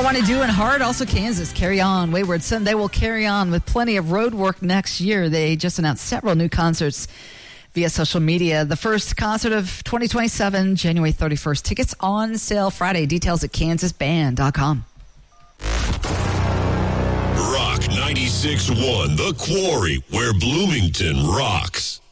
Want to Do in Heart, also Kansas. Carry On, Wayward Son. They will carry on with plenty of road work next year. They just announced several new concerts via social media. The first concert of 2027, January 31st. Tickets on sale Friday. Details at kansasband.com. Rock 96.1, The Quarry, where Bloomington rocks.